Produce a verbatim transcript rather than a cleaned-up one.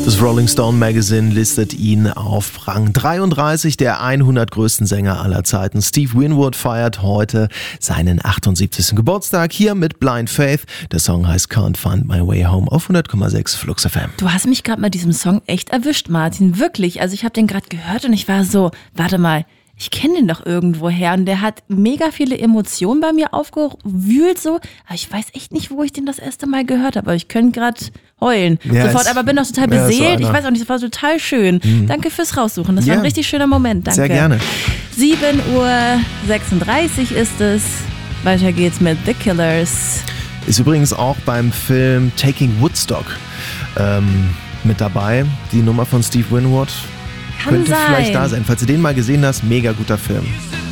Das Rolling Stone Magazine listet ihn auf Rang dreiunddreißig der hundert größten Sänger aller Zeiten. Steve Winwood feiert heute seinen achtundsiebzigsten Geburtstag hier mit Blind Faith. Der Song heißt Can't Find My Way Home auf hundert Komma sechs Flux F M. Du hast mich gerade mit diesem Song echt erwischt, Martin. Wirklich. Also ich habe den gerade gehört und ich war so, warte mal, ich kenne den doch irgendwoher. Und der hat mega viele Emotionen bei mir aufgewühlt so. Aber ich weiß echt nicht, wo ich den das erste Mal gehört habe. Aber ich könnte gerade heulen. Ja, sofort, ist, aber bin auch total ja, beseelt. so ich weiß auch nicht, das war total schön. Mhm. Danke fürs Raussuchen. Das ja, war ein richtig schöner Moment. Danke. Sehr gerne. sieben Uhr sechsunddreißig ist es. Weiter geht's mit The Killers. Ist übrigens auch beim Film Taking Woodstock ähm, mit dabei. Die Nummer von Steve Winwood. Kann Könnte sein. vielleicht da sein. Falls du den mal gesehen hast, mega guter Film.